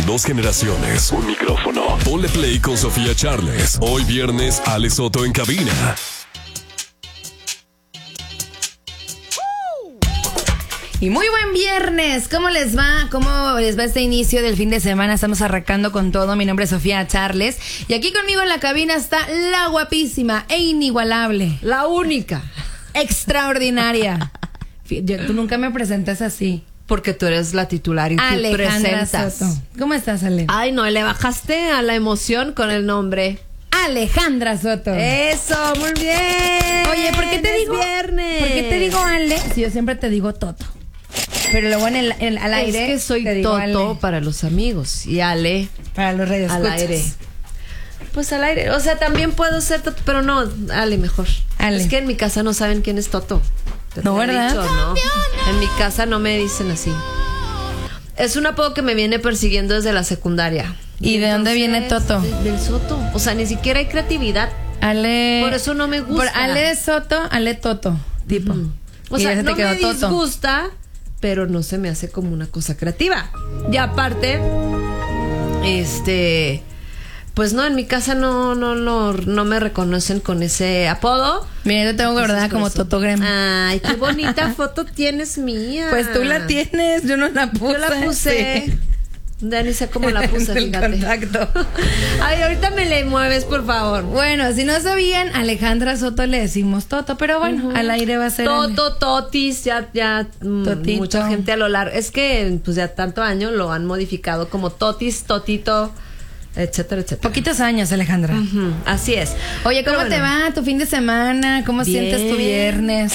2 generaciones, un micrófono. Ponle play con Sofía Charles. Hoy viernes, Ale Soto en cabina. Y muy buen viernes, ¿cómo les va? ¿Cómo les va este inicio del fin de semana? Estamos arrancando con todo, mi nombre es Sofía Charles y aquí conmigo en la cabina está la guapísima e inigualable, la única, extraordinaria. Tú nunca me presentas así. Porque tú eres la titular y Alejandra tú presentas. Soto. ¿Cómo estás, Ale? Ay, no, le bajaste a la emoción con el nombre. Alejandra Soto. Eso, muy bien. Oye, ¿por qué te digo viernes? ¿Por qué te digo Ale? Si yo siempre te digo Toto. Pero luego al aire. Es que soy te digo Toto Ale. para los amigos y Ale Para los radioescuchas. al aire. Pues al aire, o sea, también puedo ser Toto, pero no, Ale mejor. Ale. Es que en mi casa no saben quién es Toto. No, ¿verdad? ¿No? En mi casa no me dicen así. Es un apodo que me viene persiguiendo desde la secundaria. ¿Y de dónde viene Toto? Del Soto. O sea, ni siquiera hay creatividad. Ale. Por eso no me gusta. Por Ale Soto, Ale Toto, tipo. O Y sea, ya se te no quedó me Toto. disgusta, pero no se me hace como una cosa creativa. Y aparte, pues no, en mi casa no me reconocen con ese apodo. Mira, yo tengo guardada como Toto Grem. Ay, qué bonita foto tienes mía. Pues tú la tienes, yo no la puse. Yo la puse. Sí. Ya ni sé cómo la puse, El fíjate. contacto. Ay, ahorita me le mueves, por favor. Bueno, si no sabían, Alejandra Soto le decimos Toto, pero bueno, al aire va a ser Toto, Totis, ya Totito. mucha gente a lo largo. Es que pues ya tanto año lo han modificado como Totis, Totito, etcétera, etcétera. Poquitos años, Alejandra. Así es. Oye, ¿cómo Pero te bueno. va tu fin de semana? ¿Cómo Bien. sientes tu viernes?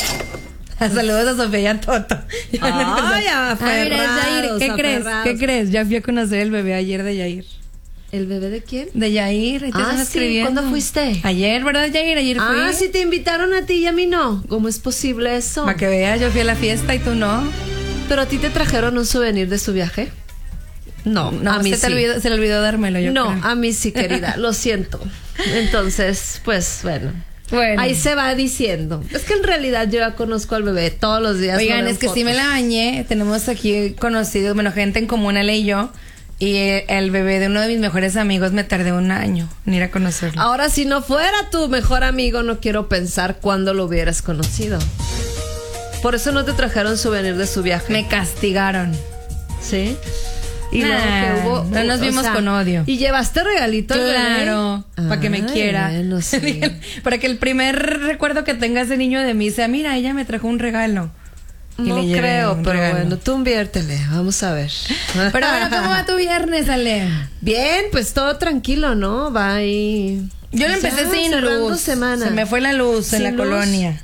Saludos a Sofía y a Toto. Ay, mira, Yair, ¿qué crees? aferrados. ¿Qué crees? Ya fui a conocer el bebé ayer de Yair. ¿El bebé de quién? De Yair, ahí te están Sí, escribiendo. ¿cuándo fuiste? Ayer, ¿verdad, Yair? Ayer fui. Ah, sí te invitaron a ti y a mí no. ¿Cómo es posible eso? Para que veas, yo fui a la fiesta y tú no. ¿Pero a ti te trajeron un souvenir de su viaje? No, No, a mí se le olvidó dármelo, yo No, creo. a mí sí, querida, lo siento. Entonces, pues bueno. Bueno. Ahí se va diciendo. Es que en realidad yo ya conozco al bebé todos los días. Oigan, lo veo es que en sí me fotos. la bañé. Tenemos aquí conocidos, bueno, gente en común, Ale y yo. Y el bebé de uno de mis mejores amigos me tardé un año en ir a conocerlo. Ahora, si no fuera tu mejor amigo, no quiero pensar cuándo lo hubieras conocido. Por eso no te trajeron souvenir de su viaje. Me castigaron. ¿Sí? Y Nah, luego que hubo. no nos vimos con odio. ¿Y llevaste regalito al bebé? Claro, para que me Ay, quiera. bueno, sí. Para que el primer recuerdo que tenga ese niño de mí sea, mira, ella me trajo un regalo. Y No le llevé creo, un pero regalo. bueno, tú inviértele, vamos a ver. Pero bueno, ¿cómo va tu viernes, Ale? Bien, pues todo tranquilo, ¿no? Va ahí. Yo lo Ya, empecé sin cerrando luz. semana. Se me fue la luz en Sin la luz. colonia.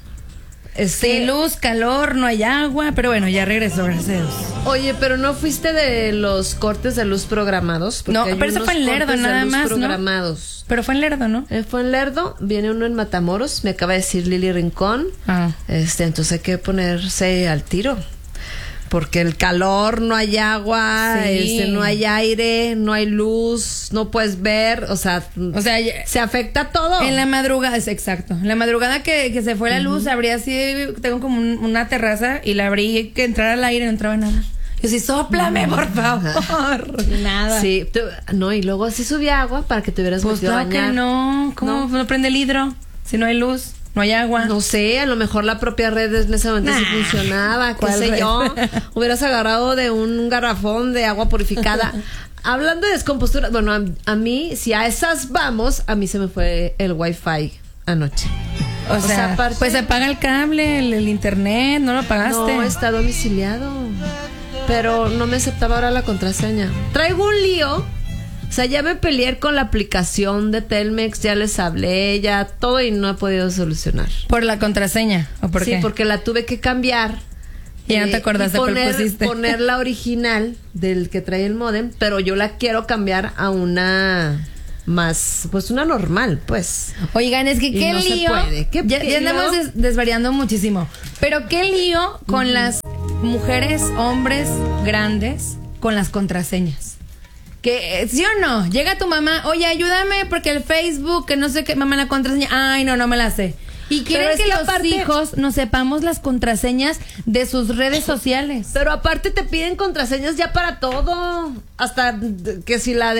Sin luz, calor, no hay agua, pero bueno, ya regresó, gracias a Dios. Oye, pero no fuiste de los cortes de luz programados. Porque No, hay pero eso unos fue en Lerdo, cortes de nada luz más, ¿no? programados. Pero fue en Lerdo, ¿no? Fue en Lerdo, viene uno en Matamoros, me acaba de decir Lili Rincón. Ah. Entonces hay que ponerse al tiro. Porque el calor, no hay agua, Sí. no hay aire, no hay luz, no puedes ver, o sea, se afecta todo. En la madrugada, exacto. En la madrugada que se fue la luz, abrí así, tengo como una terraza y la abrí que entrara al aire y no entraba nada. Yo sí, sóplame, por favor. Nada. Sí, no, y luego así subía agua para que te hubieras Pues metido a claro que bañar. no. ¿Cómo no prende el hidro? Si no hay luz, no hay agua. No sé, a lo mejor la propia red en ese momento sí Nah, funcionaba, qué ¿cuál sé red? yo. Hubieras agarrado de un garrafón de agua purificada. Hablando de descompostura, bueno, a mí, si a esas vamos, a mí se me fue el wifi anoche. O sea, aparte- pues se paga el cable, el internet, ¿no lo pagaste? No, está domiciliado. Pero no me aceptaba ahora la contraseña. Traigo un lío. O sea, ya me peleé con la aplicación de Telmex, ya les hablé, ya todo y no he podido solucionar. ¿Por la contraseña? ¿O por Sí, qué? porque la tuve que cambiar. Y ya no te acordaste y cuál pusiste. poner la original del que trae el módem, pero yo la quiero cambiar a una más, pues una normal, pues. Oigan, es que Y qué no se lío. puede. Ya andamos desvariando muchísimo. Pero qué lío con las mujeres, hombres grandes con las contraseñas. Que, ¿sí o no? Llega tu mamá, oye, ayúdame porque el Facebook, que no sé qué, mamá, la contraseña. Ay, no me la sé. Y quieren Pero es que los aparte- hijos nos sepamos las contraseñas de sus redes sociales. Pero aparte te piden contraseñas ya para todo. Hasta que si la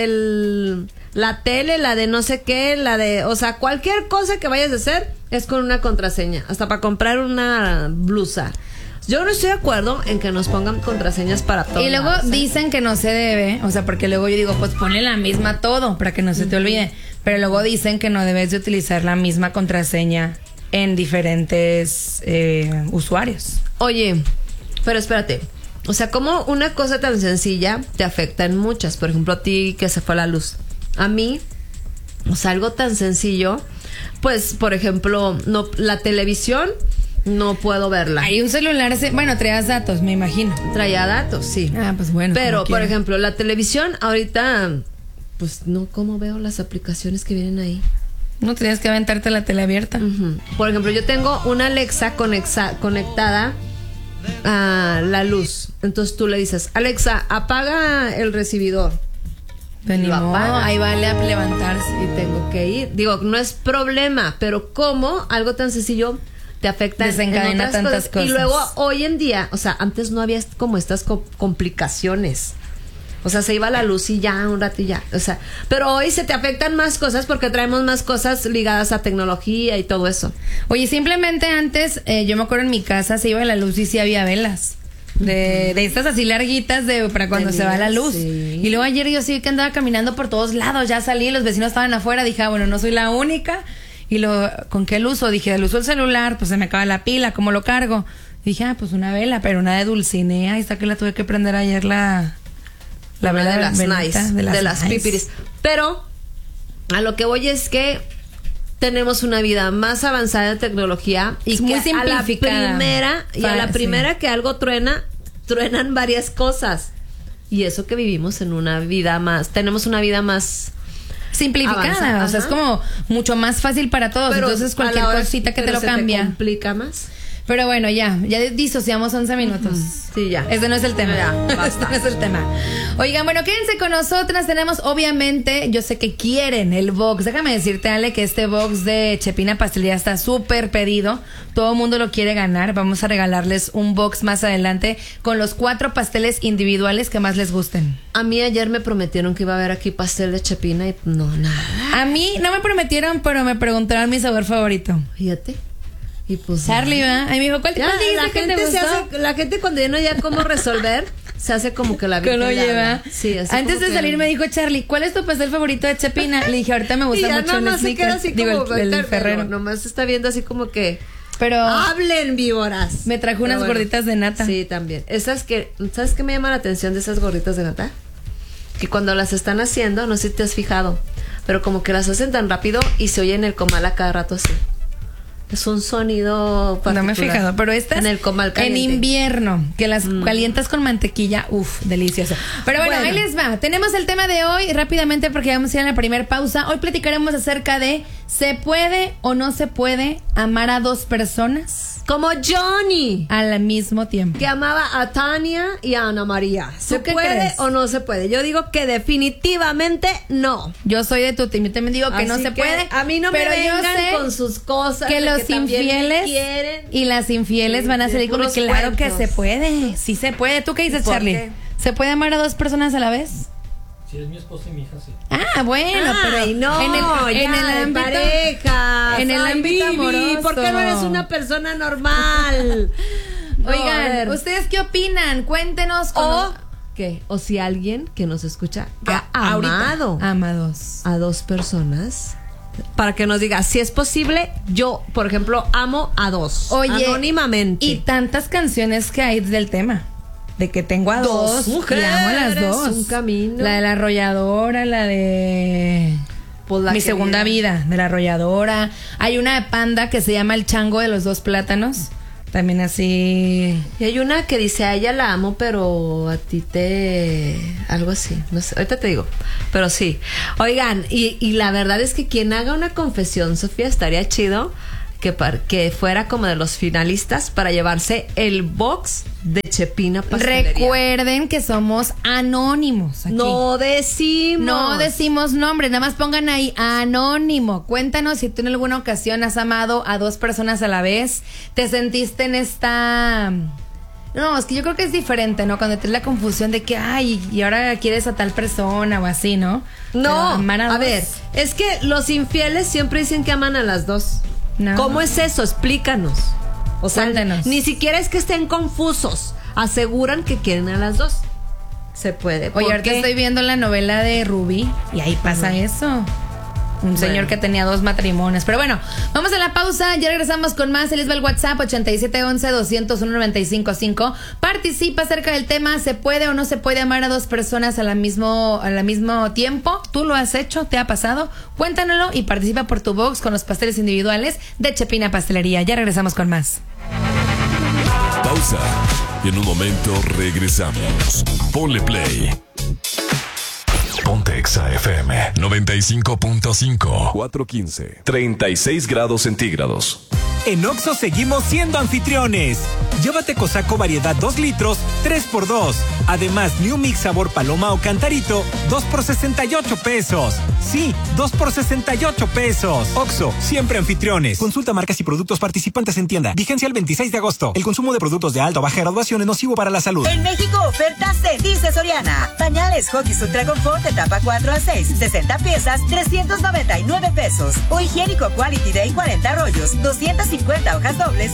la tele, la de no sé qué, o sea, cualquier cosa que vayas a hacer es con una contraseña. Hasta para comprar una blusa. Yo no estoy de acuerdo en que nos pongan contraseñas para todo. Y luego dicen que no se debe, o sea, porque luego yo digo, pues ponle la misma todo para que no se te olvide. Pero luego dicen que no debes de utilizar la misma contraseña en diferentes usuarios. Oye, pero espérate. O sea, como una cosa tan sencilla te afecta en muchas. Por ejemplo, a ti que se fue la luz. A mí, o sea, algo tan sencillo. Pues, por ejemplo, no, la televisión no puedo verla. Hay un celular, bueno, traías datos, me imagino. Traía datos, sí. Ah, pues bueno. Pero, como por quiera. ejemplo, la televisión ahorita, pues no, ¿cómo veo las aplicaciones que vienen ahí? No tenías que aventarte la tele abierta. Ujú. Por ejemplo, yo tengo una Alexa conectada a la luz. Entonces tú le dices, Alexa, apaga el recibidor. Pues ni Lo modo, apaga. ahí vale a levantarse. Y tengo que ir. Digo, no es problema, pero ¿cómo algo tan sencillo te afecta en Desencadena otras tantas cosas. Y luego, hoy en día, o sea, antes no había como estas complicaciones. O sea, se iba la luz y ya, un rato y ya. O sea, pero hoy se te afectan más cosas porque traemos más cosas ligadas a tecnología y todo eso. Oye, simplemente antes, yo me acuerdo en mi casa se iba la luz y sí había velas. De estas así larguitas para cuando se va la luz. Sí. Y luego ayer yo sí que andaba caminando por todos lados, ya salí, los vecinos estaban afuera, dije, bueno, no soy la única. Y ¿con qué lo uso? Dije, el uso el celular, pues se me acaba la pila, ¿cómo lo cargo? Dije, pues una vela, pero una de Dulcinea, ahí está que la tuve que prender ayer la vela de las velita, nice, de las nice. pipiris. Pero a lo que voy es que tenemos una vida más avanzada en tecnología y Es muy que a la simplificada. primera Sí. que algo truenan varias cosas. Y eso que vivimos en una vida más, tenemos una vida más Simplificada, avanzada, o sea, es ajá. como mucho más fácil para todos. Entonces a cualquier la hora- cosita que te pero lo se cambia. complica más. Pero bueno, ya disociamos 11 minutos. Sí, ya. Ese no es el tema. Ya, basta. Este no es el tema. Oigan, bueno, quédense con nosotras. Tenemos, obviamente, yo sé que quieren el box. Déjame decirte, Ale, que este box de Chepina Pastelería está súper pedido. Todo el mundo lo quiere ganar. Vamos a regalarles un box más adelante con los 4 pasteles individuales que más les gusten. A mí ayer me prometieron que iba a haber aquí pastel de Chepina y no, nada. A mí no me prometieron, pero me preguntaron mi sabor favorito. Fíjate. Y pues Charlie, ¿va? Ahí me dijo, ¿cuál ya, dijiste la que te gente gustó? la gente cuando ya no haya cómo resolver, se hace como que la Que lo Virgen le lleva. habla. Sí, así Antes como de que- salir me dijo Charlie, ¿cuál es tu pastel favorito de Chepina? Le dije, ahorita me y gusta ya mucho el nomás se queda Snickers. así Digo, como el pero Ferrero. nomás está viendo así como que Pero hablen víboras. me trajo Pero unas gorditas de nata. Sí, también. Esas que, ¿sabes qué me llama la atención de esas gorditas de nata? Que cuando las están haciendo, no sé si te has fijado, pero como que las hacen tan rápido y se oye en el comal a cada rato así. Es un sonido particular. No me he fijado, pero estas en el comal en caliente. invierno, que las calientas con mantequilla, delicioso. Pero bueno, Bueno. ahí les va. Tenemos el tema de hoy rápidamente porque vamos a ir a la primera pausa. Hoy platicaremos acerca de ¿se puede o no se puede amar a 2 personas Como Johnny, al mismo tiempo? que amaba a Tania y a Ana María. ¿Se ¿Tú qué puede crees? o no se puede? Yo digo que definitivamente no. Yo soy de tu team, yo también digo que no Así se que puede. A mí no pero me yo vengan sé con sus cosas. que de los también me infieles quieren. y las infieles Sí, van a de salir con puros claro que cuentos. se puede, sí se puede. ¿Tú qué dices, ¿Por Charlie? qué? ¿Se puede amar a 2 personas a la vez? Si es mi esposa y mi hija, sí. Ah, bueno, pero Ay, no, en ya, el de ámbito parejas. en el Ay, ámbito Vivi, amoroso. ¿por qué no eres una persona normal? No, a Oigan, ver. ¿ustedes qué opinan? Cuéntenos O ¿qué? O si alguien que nos escucha que ha amado amados. a 2 personas, para que nos diga si es posible. Yo, por ejemplo, amo a 2 Oye, anónimamente. y tantas canciones que hay del tema. De que tengo a 2 mujeres, y amo a las 2. un camino. La de la arrolladora, la de Pues la Mi que segunda vida, de la arrolladora. Hay una de Panda que se llama El chango de los 2 plátanos. También así. Y hay una que dice, a ella la amo, pero a ti te... algo así, no sé, ahorita te digo. Pero sí. Oigan, y la verdad es que quien haga una confesión, Sofía, estaría chido que fuera como de los finalistas para llevarse el box de Chepina Pastelería. Recuerden que somos anónimos aquí. No decimos nombres, nada más pongan ahí anónimo. Cuéntanos si tú en alguna ocasión has amado a 2 personas a la vez. Te sentiste en esta... No, es que yo creo que es diferente, ¿no? Cuando tienes la confusión de que, ay, y ahora quieres a tal persona o así, ¿no? No, a ver, es que los infieles siempre dicen que aman a las 2. No. ¿Cómo es eso? Explícanos. O sea, Cuéntanos. ni siquiera es que estén confusos. Aseguran que quieren a las 2. Se puede. Oye, ahorita estoy viendo la novela de Ruby y ahí pasa eso. Un señor que tenía 2 matrimonios. Pero bueno, vamos a la pausa. Ya regresamos con más. Les va el WhatsApp 8711-201-955. Participa acerca del tema. ¿Se puede o no se puede amar a 2 personas al mismo tiempo? ¿Tú lo has hecho? ¿Te ha pasado? Cuéntanoslo y participa por tu box con los pasteles individuales de Chepina Pastelería. Ya regresamos con más. Pausa. Y en un momento regresamos. Ponle play. Ponte Exa FM 95.5 415 36 grados centígrados. En Oxxo seguimos siendo anfitriones. Llévate Cosaco variedad 2 litros, 3x2. Además, New Mix sabor paloma o cantarito, 2 por 68 pesos. Sí, 2 por 68 pesos. Oxxo, siempre anfitriones. Consulta marcas y productos participantes en tienda. Vigencia el 26 de agosto. El consumo de productos de alta o baja graduación es nocivo para la salud. En México, ofertas se dice Soriana. Pañales Huggies Ultra Confort de tapa 4 a 6, 60 piezas, 399 pesos. O higiénico Quality Day 40 rollos, 250 hojas dobles,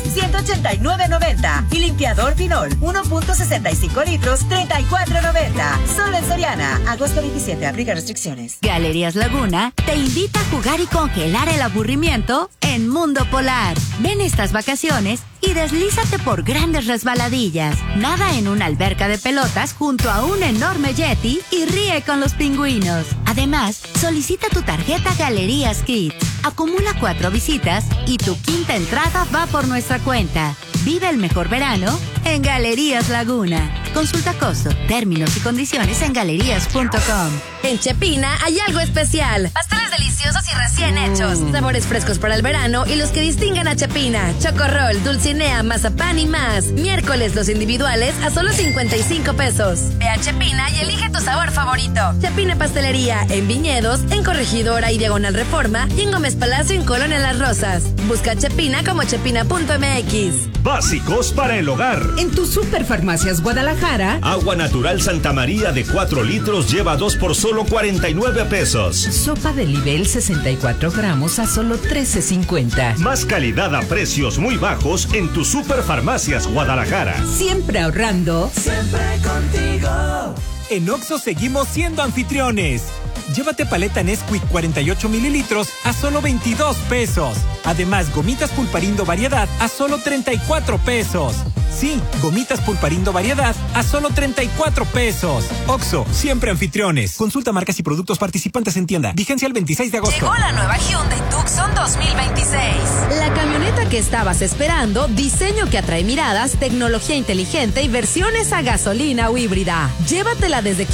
189.90. Y limpiador Pinol, 1.65 litros, 34.90. Solo en Soriana. Agosto 27, aplica restricciones. Galerías Laguna te invita a jugar y congelar el aburrimiento en Mundo Polar. Ven estas vacaciones y deslízate por grandes resbaladillas. Nada en una alberca de pelotas junto a un enorme yeti y ríe con los pingüinos. Además, solicita tu tarjeta Galerías Kids. Acumula 4 visitas y tu quinta entrada va por nuestra cuenta. Vive el mejor verano en Galerías Laguna. Consulta costo, términos y condiciones en galerías.com. En Chepina hay algo especial. Pasteles deliciosos y recién hechos. Sabores frescos para el verano y los que distinguen a Chepina. Chocorrol, dulcinea, mazapán y más. Miércoles los individuales a solo 55 pesos. Ve a Chepina y elige tu sabor favorito. Chepina Pastelería en Viñedos, en Corregidora y Diagonal Reforma y en Gómez Palacio en Colonia Las Rosas. Busca Chepina como chepina.mx. Básicos para el hogar. En tu Superfarmacias Guadalajara, Agua natural Santa María de 4 litros lleva 2 por solo 49 pesos. sopa de nivel 64 gramos a solo 13.50. Más calidad a precios muy bajos en tu Superfarmacias Guadalajara. Siempre ahorrando. Siempre contigo. En Oxxo seguimos siendo anfitriones. Llévate paleta Nesquik 48 mililitros a solo 22 pesos. Además, gomitas Pulparindo variedad a solo 34 pesos. Sí, gomitas Pulparindo variedad a solo 34 pesos. Oxxo, siempre anfitriones. Consulta marcas y productos participantes en tienda. Vigencia el 26 de agosto. Llegó la nueva Hyundai Tucson 2026. La camioneta que estabas esperando, diseño que atrae miradas, tecnología inteligente y versiones a gasolina o híbrida. Llévatela desde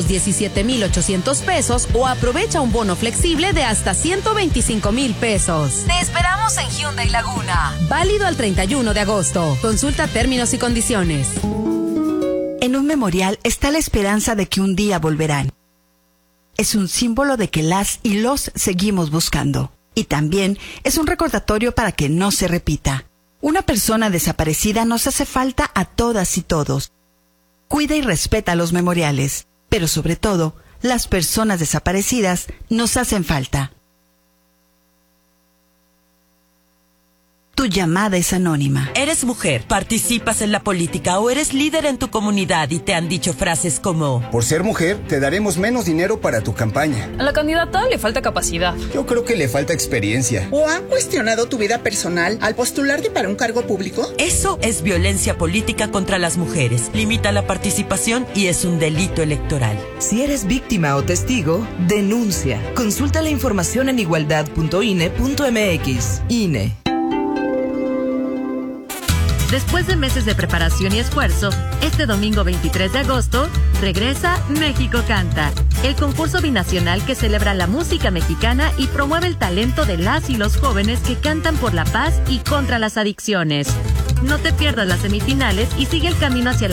517,800 pesos o aprovecha un bono flexible de hasta 125,000 pesos. Te esperamos en Hyundai Laguna. Válido al 31 de agosto. Consulta términos y condiciones. En un memorial está la esperanza de que un día volverán. Es un símbolo de que las y los seguimos buscando. Y también es un recordatorio para que no se repita. Una persona desaparecida nos hace falta a todas y todos. Cuida y respeta los memoriales, pero sobre todo, las personas desaparecidas nos hacen falta. Tu llamada es anónima. Eres mujer, participas en la política o eres líder en tu comunidad y te han dicho frases como: por ser mujer, te daremos menos dinero para tu campaña. A la candidata le falta capacidad. Yo creo que le falta experiencia. ¿O han cuestionado tu vida personal al postularte para un cargo público? Eso es violencia política contra las mujeres. Limita la participación y es un delito electoral. Si eres víctima o testigo, denuncia. Consulta la información en igualdad.ine.mx. INE. Después de meses de preparación y esfuerzo, este domingo 23 de agosto, regresa México Canta. el concurso binacional que celebra la música mexicana y promueve el talento de las y los jóvenes que cantan por la paz y contra las adicciones. No te pierdas las semifinales y sigue el camino hacia la